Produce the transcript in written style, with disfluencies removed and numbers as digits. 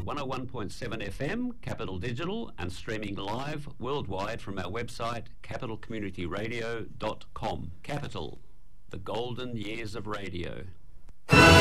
101.7 FM, Capital Digital, and streaming live worldwide from our website, capitalcommunityradio.com. Capital, the golden years of radio.